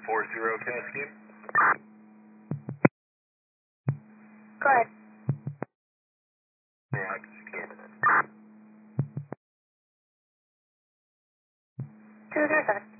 40, can I see you? Go ahead. Yeah, I can see Canada. 207.